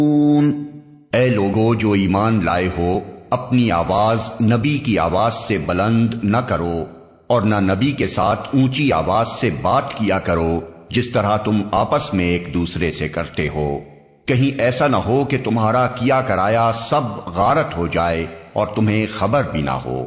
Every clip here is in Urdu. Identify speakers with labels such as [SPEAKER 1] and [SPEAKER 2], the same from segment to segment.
[SPEAKER 1] اے لوگو جو ایمان لائے ہو، اپنی آواز نبی کی آواز سے بلند نہ کرو اور نہ نبی کے ساتھ اونچی آواز سے بات کیا کرو جس طرح تم آپس میں ایک دوسرے سے کرتے ہو، کہیں ایسا نہ ہو کہ تمہارا کیا کرایا سب غارت ہو جائے اور تمہیں خبر بھی نہ ہو۔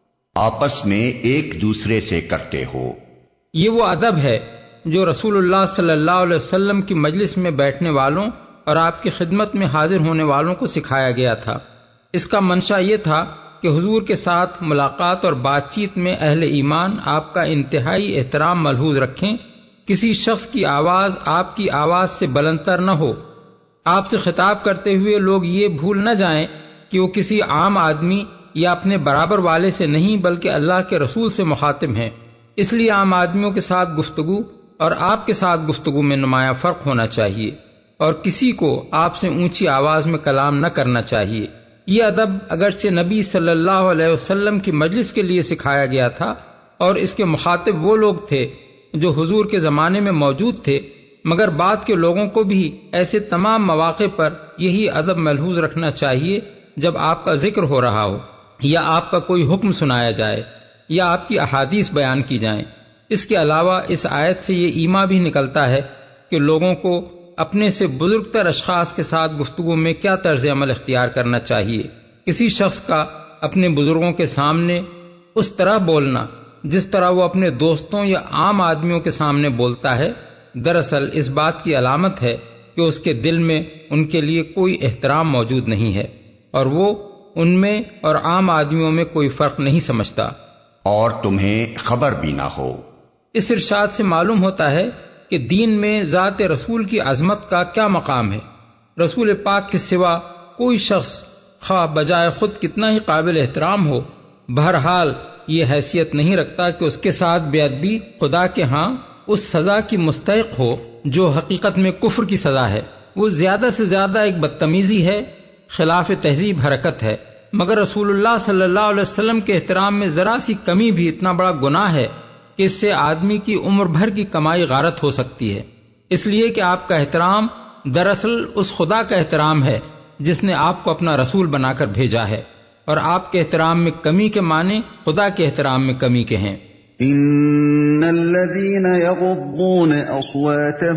[SPEAKER 1] آپس میں ایک دوسرے سے کرتے ہو۔
[SPEAKER 2] یہ وہ ادب ہے جو رسول اللہ صلی اللہ علیہ وسلم کی مجلس میں بیٹھنے والوں اور آپ کی خدمت میں حاضر ہونے والوں کو سکھایا گیا تھا۔ اس کا منشا یہ تھا کہ حضور کے ساتھ ملاقات اور بات چیت میں اہل ایمان آپ کا انتہائی احترام ملحوظ رکھیں، کسی شخص کی آواز آپ کی آواز سے بلندتر نہ ہو۔ آپ سے خطاب کرتے ہوئے لوگ یہ بھول نہ جائیں کہ وہ کسی عام آدمی یا اپنے برابر والے سے نہیں بلکہ اللہ کے رسول سے مخاطب ہیں، اس لیے عام آدمیوں کے ساتھ گفتگو اور آپ کے ساتھ گفتگو میں نمایاں فرق ہونا چاہیے، اور کسی کو آپ سے اونچی آواز میں کلام نہ کرنا چاہیے۔ یہ ادب اگرچہ نبی صلی اللہ علیہ وسلم کی مجلس کے لیے سکھایا گیا تھا اور اس کے مخاطب وہ لوگ تھے جو حضور کے زمانے میں موجود تھے، مگر بعد کے لوگوں کو بھی ایسے تمام مواقع پر یہی ادب ملحوظ رکھنا چاہیے جب آپ کا ذکر ہو رہا ہو یا آپ کا کوئی حکم سنایا جائے یا آپ کی احادیث بیان کی جائیں۔ اس کے علاوہ اس آیت سے یہ ایما بھی نکلتا ہے کہ لوگوں کو اپنے سے بزرگ تر اشخاص کے ساتھ گفتگو میں کیا طرز عمل اختیار کرنا چاہیے۔ کسی شخص کا اپنے بزرگوں کے سامنے اس طرح بولنا جس طرح وہ اپنے دوستوں یا عام آدمیوں کے سامنے بولتا ہے، دراصل اس بات کی علامت ہے کہ اس کے دل میں ان کے لیے کوئی احترام موجود نہیں ہے اور وہ ان میں اور عام آدمیوں میں کوئی فرق نہیں سمجھتا،
[SPEAKER 1] اور تمہیں خبر بھی نہ ہو۔
[SPEAKER 2] اس ارشاد سے معلوم ہوتا ہے کہ دین میں ذات رسول کی عظمت کا کیا مقام ہے۔ رسول پاک کے سوا کوئی شخص خواہ بجائے خود کتنا ہی قابل احترام ہو، بہرحال یہ حیثیت نہیں رکھتا کہ اس کے ساتھ بے ادبی خدا کے ہاں اس سزا کی مستحق ہو جو حقیقت میں کفر کی سزا ہے۔ وہ زیادہ سے زیادہ ایک بدتمیزی ہے، خلاف تہذیب حرکت ہے، مگر رسول اللہ صلی اللہ علیہ وسلم کے احترام میں ذرا سی کمی بھی اتنا بڑا گناہ ہے کہ اس سے آدمی کی عمر بھر کی کمائی غارت ہو سکتی ہے، اس لیے کہ آپ کا احترام دراصل اس خدا کا احترام ہے جس نے آپ کو اپنا رسول بنا کر بھیجا ہے، اور آپ کے احترام میں کمی کے معنی خدا کے احترام میں کمی کے ہیں۔
[SPEAKER 3] ان الذين يغضون اصواتهم